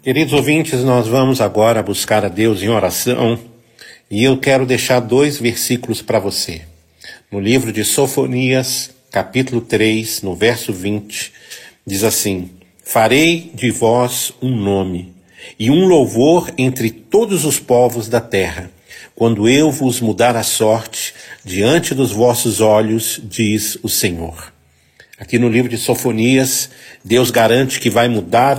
Queridos ouvintes, nós vamos agora buscar a Deus em oração e eu quero deixar 2 versículos para você. No livro de Sofonias, capítulo 3, no verso 20, diz assim: farei de vós um nome e um louvor entre todos os povos da terra, quando eu vos mudar a sorte diante dos vossos olhos, diz o Senhor. Aqui no livro de Sofonias, Deus garante que vai mudar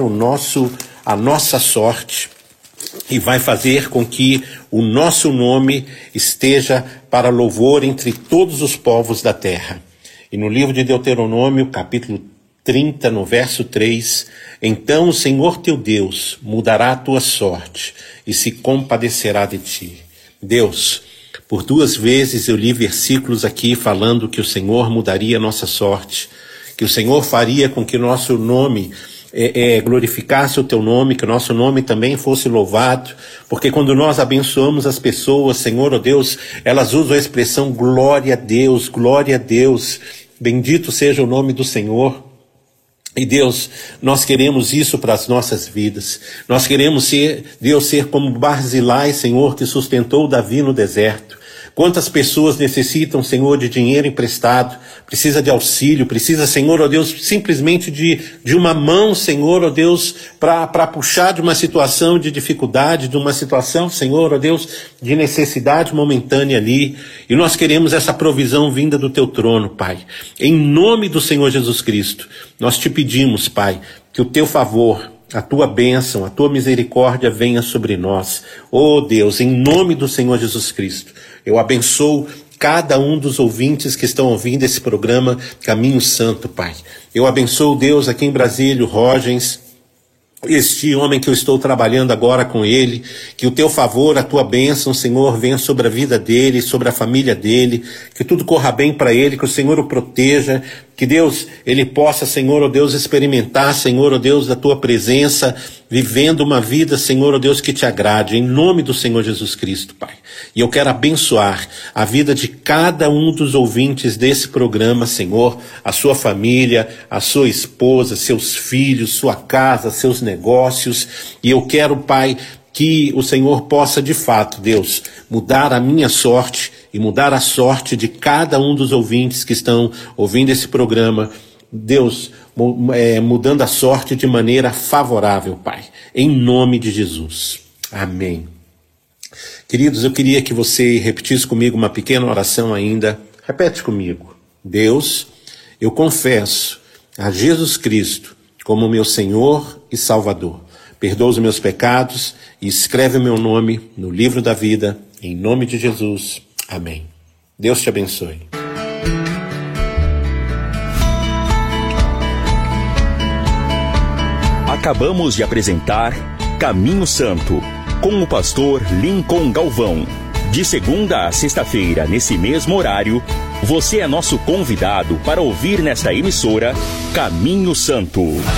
a nossa sorte e vai fazer com que o nosso nome esteja para louvor entre todos os povos da terra. E no livro de Deuteronômio, capítulo 30, no verso 3, então o Senhor teu Deus mudará a tua sorte e se compadecerá de ti. Deus, por 2 vezes eu li versículos aqui falando que o Senhor mudaria a nossa sorte, que o Senhor faria com que nosso nome glorificasse o teu nome, que o nosso nome também fosse louvado, porque quando nós abençoamos as pessoas, Senhor, ó Deus, elas usam a expressão glória a Deus, bendito seja o nome do Senhor. E Deus, nós queremos isso para as nossas vidas. Nós queremos ser como Barzilai, Senhor, que sustentou Davi no deserto. Quantas pessoas necessitam, Senhor, de dinheiro emprestado, precisa de auxílio, precisa, Senhor, ó Deus, simplesmente de uma mão, Senhor, ó Deus, para puxar de uma situação de dificuldade, de uma situação, Senhor, ó Deus, de necessidade momentânea ali. E nós queremos essa provisão vinda do teu trono, Pai. Em nome do Senhor Jesus Cristo, nós te pedimos, Pai, que o teu favor, a tua bênção, a tua misericórdia venha sobre nós. Oh Deus, em nome do Senhor Jesus Cristo, eu abençoo cada um dos ouvintes que estão ouvindo esse programa Caminho Santo, Pai. Eu abençoo, Deus, aqui em Brasília, o Rogens, este homem que eu estou trabalhando agora com ele, que o teu favor, a tua bênção, Senhor, venha sobre a vida dele, sobre a família dele, que tudo corra bem para ele, que o Senhor o proteja, que Deus, ele possa, Senhor, ó Deus, experimentar, Senhor, ó Deus, da tua presença, vivendo uma vida, Senhor, ó Deus, que te agrade, em nome do Senhor Jesus Cristo, Pai. E eu quero abençoar a vida de cada um dos ouvintes desse programa, Senhor, a sua família, a sua esposa, seus filhos, sua casa, seus negócios. E eu quero, Pai, que o Senhor possa, de fato, Deus, mudar a minha sorte e mudar a sorte de cada um dos ouvintes que estão ouvindo esse programa. Deus, mudando a sorte de maneira favorável, Pai, em nome de Jesus. Amém. Queridos, eu queria que você repetisse comigo uma pequena oração ainda. Repete comigo. Deus, eu confesso a Jesus Cristo como meu Senhor e Salvador. Perdoa os meus pecados e escreve o meu nome no livro da vida, em nome de Jesus. Amém. Deus te abençoe. Acabamos de apresentar Caminho Santo, com o pastor Lincoln Galvão. De segunda a sexta-feira, nesse mesmo horário, você é nosso convidado para ouvir nesta emissora Caminho Santo.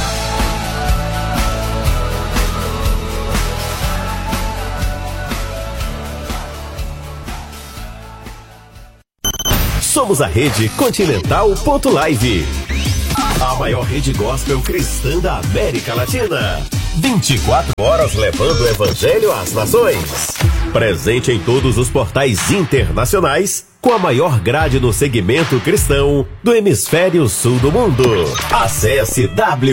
Somos a Rede Continental.live, a maior rede gospel cristã da América Latina. 24 horas levando o evangelho às nações. Presente em todos os portais internacionais, com a maior grade no segmento cristão do hemisfério sul do mundo. Acesse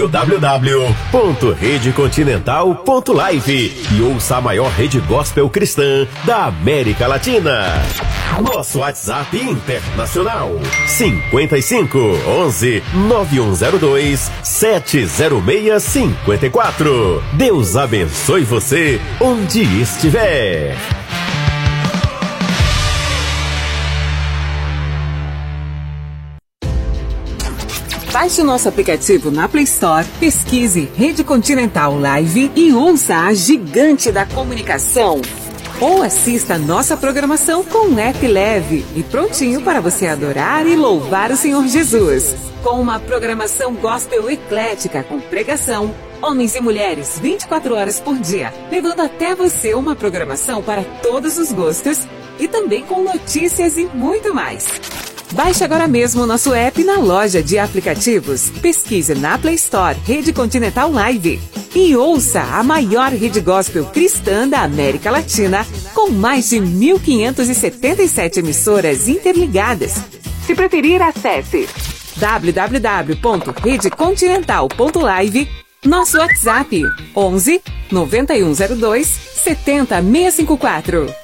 www.redecontinental.live e ouça a maior rede gospel cristã da América Latina. Nosso WhatsApp internacional 55 11 9102 70654. Deus abençoe você onde estiver. Baixe o nosso aplicativo na Play Store, pesquise Rede Continental Live e ouça a gigante da comunicação. Ou assista a nossa programação com um app leve e prontinho para você adorar e louvar o Senhor Jesus. Com uma programação gospel eclética com pregação, homens e mulheres 24 horas por dia, levando até você uma programação para todos os gostos e também com notícias e muito mais. Baixe agora mesmo o nosso app na loja de aplicativos. Pesquise na Play Store Rede Continental Live. e ouça a maior rede gospel cristã da América Latina, com mais de 1.577 emissoras interligadas. Se preferir, acesse www.redecontinental.live, nosso WhatsApp 11 9102 70654.